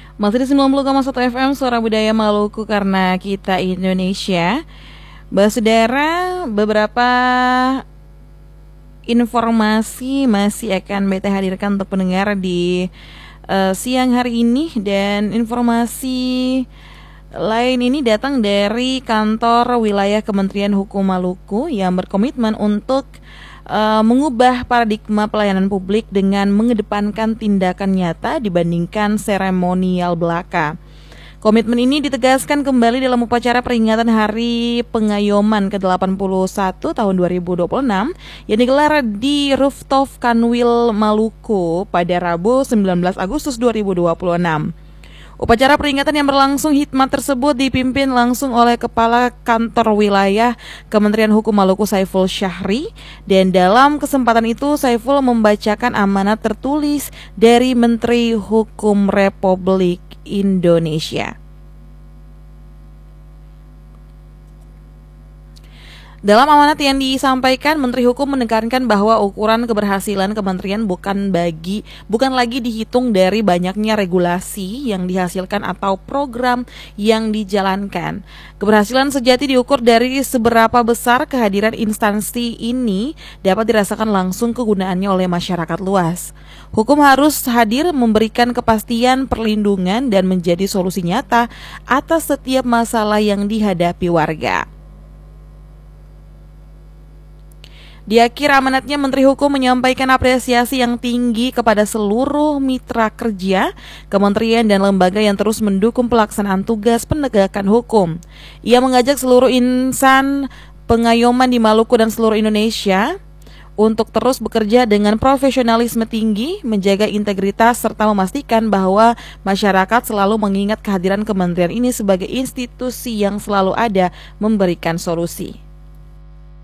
Masih di 90,1 FM Suara Budaya Maluku karena kita Indonesia. Saudara, beberapa informasi masih akan BT hadirkan untuk pendengar di siang hari ini. Dan informasi lain ini datang dari kantor wilayah Kementerian Hukum Maluku yang berkomitmen untuk mengubah paradigma pelayanan publik dengan mengedepankan tindakan nyata dibandingkan seremonial belaka. Komitmen ini ditegaskan kembali dalam upacara peringatan Hari Pengayoman ke-81 tahun 2026 yang digelar di Rooftop Kanwil Maluku pada Rabu 19 Agustus 2026. Upacara peringatan yang berlangsung hikmat tersebut dipimpin langsung oleh Kepala Kantor Wilayah Kementerian Hukum Maluku Saiful Syahri, dan dalam kesempatan itu Saiful membacakan amanat tertulis dari Menteri Hukum Republik Indonesia. Dalam amanat yang disampaikan, Menteri Hukum menekankan bahwa ukuran keberhasilan kementerian bukan lagi dihitung dari banyaknya regulasi yang dihasilkan atau program yang dijalankan. Keberhasilan sejati diukur dari seberapa besar kehadiran instansi ini dapat dirasakan langsung kegunaannya oleh masyarakat luas. Hukum harus hadir memberikan kepastian, perlindungan, dan menjadi solusi nyata atas setiap masalah yang dihadapi warga. Di akhir amanatnya, Menteri Hukum menyampaikan apresiasi yang tinggi kepada seluruh mitra kerja, kementerian dan lembaga yang terus mendukung pelaksanaan tugas penegakan hukum. Ia mengajak seluruh insan pengayoman di Maluku dan seluruh Indonesia untuk terus bekerja dengan profesionalisme tinggi, menjaga integritas, serta memastikan bahwa masyarakat selalu mengingat kehadiran kementerian ini sebagai institusi yang selalu ada memberikan solusi.